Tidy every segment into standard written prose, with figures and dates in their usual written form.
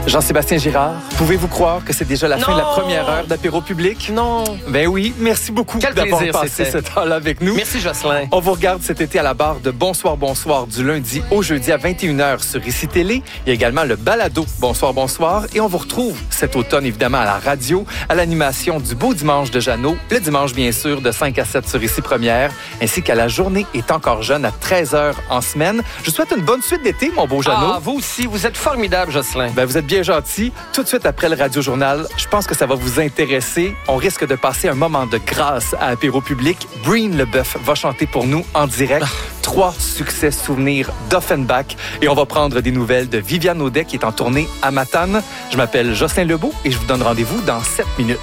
Jean-Sébastien Girard, pouvez-vous croire que c'est déjà la fin de la première heure d'Apéro Public? Non. Ben oui, merci beaucoup d'avoir passé cette heure-là avec nous. Merci, Jocelyn. On vous regarde cet été à la barre de Bonsoir, Bonsoir du lundi au jeudi à 21h sur ICI Télé. Il y a également le balado Bonsoir, Bonsoir. Et on vous retrouve cet automne, évidemment, à la radio, à l'animation du Beau Dimanche de Jeannot, le dimanche, bien sûr, de 5 à 7 sur ICI Première, ainsi qu'à la Journée est encore jeune à 13h en semaine. Je vous souhaite une bonne suite d'été, mon beau Jeannot. Ah, vous aussi, vous êtes formidable, Jocelyn. Ben, vous êtes bien gentil. Tout de suite après le Radio Journal, je pense que ça va vous intéresser. On risque de passer un moment de grâce à Apéro Public. Breen Leboeuf va chanter pour nous en direct 3 succès souvenirs d'Offenbach. Et on va prendre des nouvelles de Viviane Audet qui est en tournée à Matane. Je m'appelle Jocelyn Lebeau et je vous donne rendez-vous dans 7 minutes.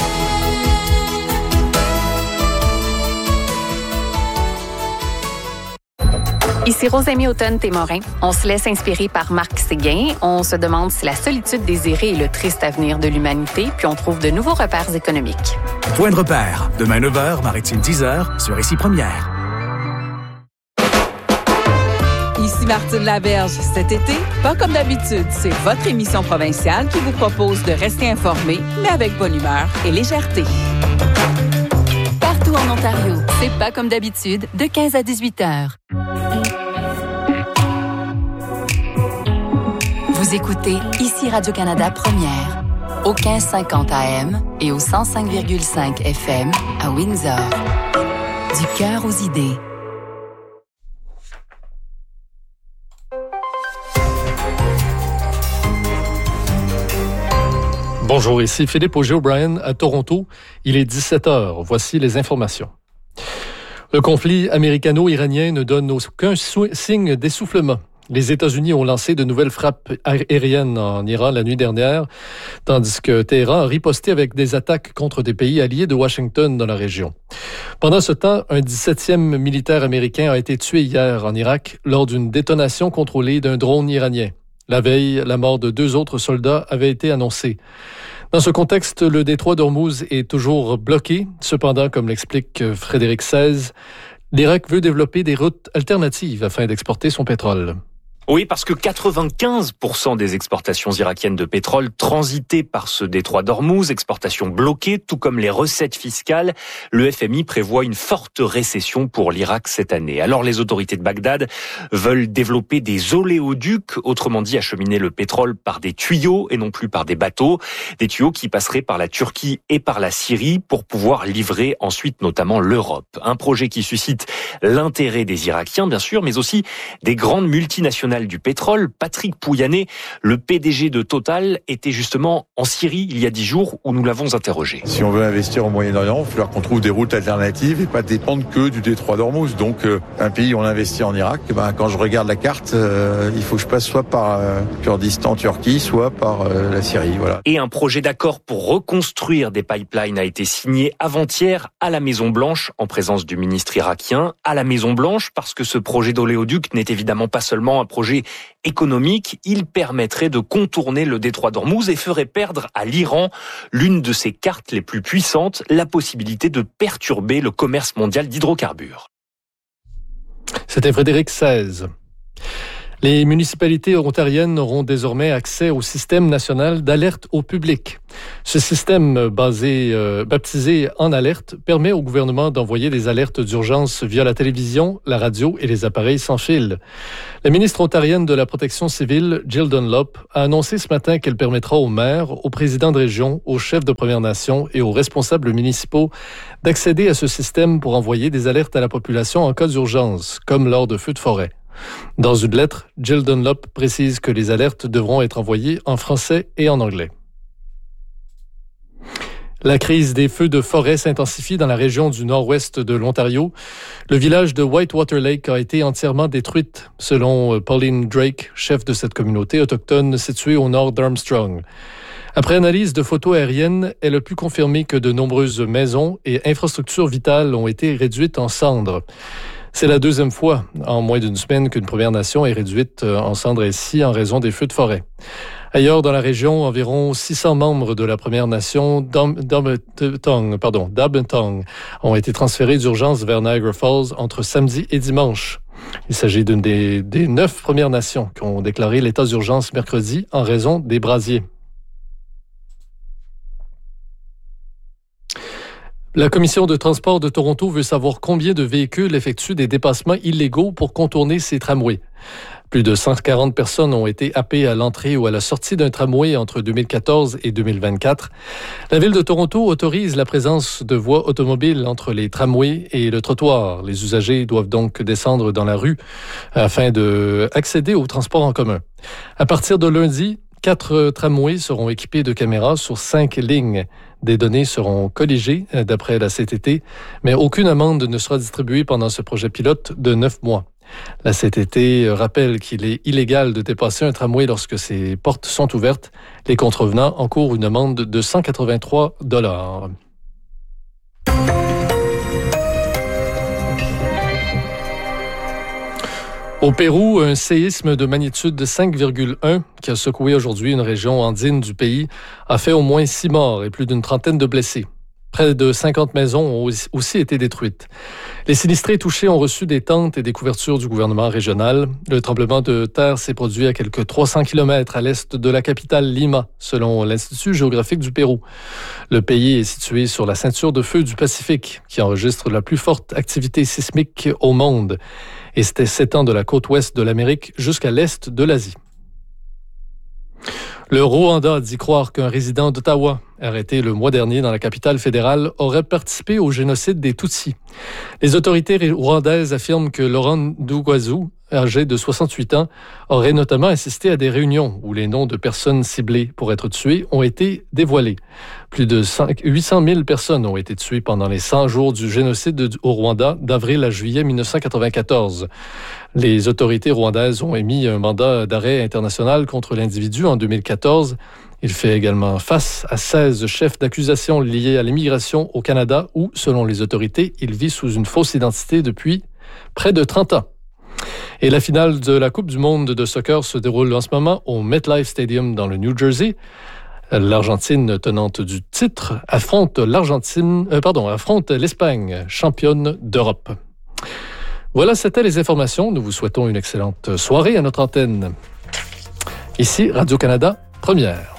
Ici Rosemie Automne-Témorin. On se laisse inspirer par Marc Séguin. On se demande si la solitude désirée est le triste avenir de l'humanité, puis on trouve de nouveaux repères économiques. Point de repère, demain 9h, Maritime 10h, sur ICI Première. Ici Martine Laberge. Cet été, pas comme d'habitude, c'est votre émission provinciale qui vous propose de rester informé, mais avec bonne humeur et légèreté. Partout en Ontario, c'est pas comme d'habitude, de 15 à 18 heures. Vous écoutez ici Radio-Canada Première, au 1550 AM et au 105,5 FM à Windsor. Du cœur aux idées. Bonjour, ici Philippe Auger-O'Brien à Toronto. Il est 17h. Voici les informations. Le conflit américano-iranien ne donne aucun signe d'essoufflement. Les États-Unis ont lancé de nouvelles frappes aériennes en Iran la nuit dernière, tandis que Téhéran a riposté avec des attaques contre des pays alliés de Washington dans la région. Pendant ce temps, un 17e militaire américain a été tué hier en Irak lors d'une détonation contrôlée d'un drone iranien. La veille, la mort de 2 autres soldats avait été annoncée. Dans ce contexte, le détroit d'Ormuz est toujours bloqué. Cependant, comme l'explique Frédéric XVI, l'Irak veut développer des routes alternatives afin d'exporter son pétrole. Oui, parce que 95% des exportations irakiennes de pétrole transitaient par ce détroit d'Ormuz, exportations bloquées, tout comme les recettes fiscales. Le FMI prévoit une forte récession pour l'Irak cette année. Alors les autorités de Bagdad veulent développer des oléoducs, autrement dit acheminer le pétrole par des tuyaux et non plus par des bateaux. Des tuyaux qui passeraient par la Turquie et par la Syrie pour pouvoir livrer ensuite notamment l'Europe. Un projet qui suscite l'intérêt des Irakiens, bien sûr, mais aussi des grandes multinationales du pétrole. Patrick Pouyanné, le PDG de Total, était justement en Syrie il y a 10 jours où nous l'avons interrogé. Si on veut investir au Moyen-Orient, il va falloir qu'on trouve des routes alternatives et pas dépendre que du détroit d'Ormuz. Donc un pays où on investit en Irak, quand je regarde la carte, il faut que je passe soit par Kurdistan, Turquie, soit par la Syrie. Voilà. Et un projet d'accord pour reconstruire des pipelines a été signé avant-hier à la Maison-Blanche en présence du ministre irakien. À la Maison-Blanche parce que ce projet d'oléoduc n'est évidemment pas seulement un projet économique, il permettrait de contourner le détroit d'Ormuz et ferait perdre à l'Iran l'une de ses cartes les plus puissantes, la possibilité de perturber le commerce mondial d'hydrocarbures. C'était Frédéric XVI. Les municipalités ontariennes auront désormais accès au système national d'alerte au public. Ce système baptisé En Alerte permet au gouvernement d'envoyer des alertes d'urgence via la télévision, la radio et les appareils sans fil. La ministre ontarienne de la Protection civile, Jill Dunlop, a annoncé ce matin qu'elle permettra aux maires, aux présidents de région, aux chefs de Premières Nations et aux responsables municipaux d'accéder à ce système pour envoyer des alertes à la population en cas d'urgence, comme lors de feux de forêt. Dans une lettre, Jill Dunlop précise que les alertes devront être envoyées en français et en anglais. La crise des feux de forêt s'intensifie dans la région du nord-ouest de l'Ontario. Le village de Whitewater Lake a été entièrement détruite, selon Pauline Drake, chef de cette communauté autochtone située au nord d'Armstrong. Après analyse de photos aériennes, elle a pu confirmer que de nombreuses maisons et infrastructures vitales ont été réduites en cendres. C'est la 2e fois en moins d'une semaine qu'une Première Nation est réduite en cendres ici en raison des feux de forêt. Ailleurs dans la région, environ 600 membres de la Première Nation d'Abentong ont été transférés d'urgence vers Niagara Falls entre samedi et dimanche. Il s'agit d'une des 9 Premières Nations qui ont déclaré l'état d'urgence mercredi en raison des brasiers. La Commission de transport de Toronto veut savoir combien de véhicules effectuent des dépassements illégaux pour contourner ces tramways. Plus de 140 personnes ont été happées à l'entrée ou à la sortie d'un tramway entre 2014 et 2024. La Ville de Toronto autorise la présence de voies automobiles entre les tramways et le trottoir. Les usagers doivent donc descendre dans la rue afin d'accéder au transport en commun. À partir de lundi, 4 tramways seront équipés de caméras sur 5 lignes. Des données seront colligées d'après la CTT, mais aucune amende ne sera distribuée pendant ce projet pilote de 9 mois. La CTT rappelle qu'il est illégal de dépasser un tramway lorsque ses portes sont ouvertes. Les contrevenants encourent une amende de 183 $. Au Pérou, un séisme de magnitude 5,1 qui a secoué aujourd'hui une région andine du pays a fait au moins 6 morts et plus d'une trentaine de blessés. Près de 50 maisons ont aussi été détruites. Les sinistrés touchés ont reçu des tentes et des couvertures du gouvernement régional. Le tremblement de terre s'est produit à quelques 300 km à l'est de la capitale Lima, selon l'Institut géographique du Pérou. Le pays est situé sur la ceinture de feu du Pacifique, qui enregistre la plus forte activité sismique au monde, et s'étend de la côte ouest de l'Amérique jusqu'à l'est de l'Asie. Le Rwanda dit croire qu'un résident d'Ottawa, arrêté le mois dernier dans la capitale fédérale, aurait participé au génocide des Tutsis. Les autorités rwandaises affirment que Laurent Ndugwazu, âgé de 68 ans, aurait notamment assisté à des réunions où les noms de personnes ciblées pour être tuées ont été dévoilés. Plus de 800 000 personnes ont été tuées pendant les 100 jours du génocide au Rwanda d'avril à juillet 1994. Les autorités rwandaises ont émis un mandat d'arrêt international contre l'individu en 2014. Il fait également face à 16 chefs d'accusation liés à l'immigration au Canada où, selon les autorités, il vit sous une fausse identité depuis près de 30 ans. Et la finale de la Coupe du monde de soccer se déroule en ce moment au MetLife Stadium dans le New Jersey. L'Argentine, tenante du titre, affronte l'Espagne, championne d'Europe. Voilà, c'était les informations. Nous vous souhaitons une excellente soirée à notre antenne. Ici, Radio-Canada, première.